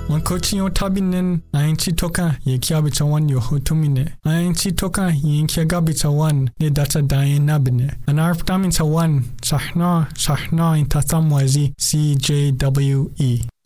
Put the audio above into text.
Mankochi o tabinen ainchi toka ye kiabitawan yo hotumine. Ainchi toka ye kiagabitawan ne data dayen nabine. Anarptamin tawan sahna in tatamwazi CJWE.